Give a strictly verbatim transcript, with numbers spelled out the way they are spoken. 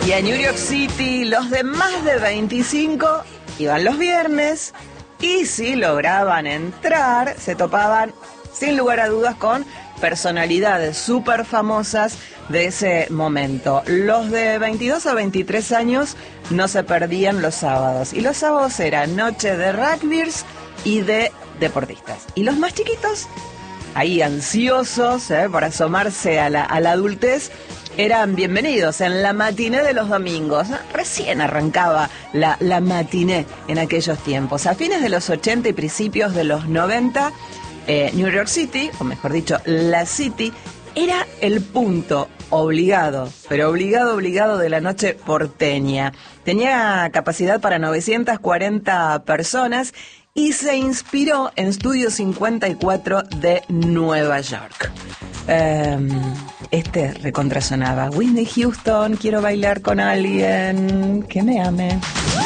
Y en New York City, los de más de veinticinco iban los viernes y si lograban entrar, se topaban sin lugar a dudas con personalidades súper famosas de ese momento. Los de veintidós a veintitrés años no se perdían los sábados. Y los sábados eran noche de rugbyers y de deportistas. Y los más chiquitos, ahí ansiosos ¿eh? para asomarse a la, a la adultez, eran bienvenidos en la matiné de los domingos. Recién arrancaba la, la matiné en aquellos tiempos. A fines de los ochenta y principios de los noventa, eh, New York City, o mejor dicho, la City, era el punto obligado, pero obligado, obligado de la noche porteña. Tenía capacidad para novecientas cuarenta personas y se inspiró en Studio cincuenta y cuatro de Nueva York. Um, este recontrasonaba. Whitney Houston, quiero bailar con alguien que me ame.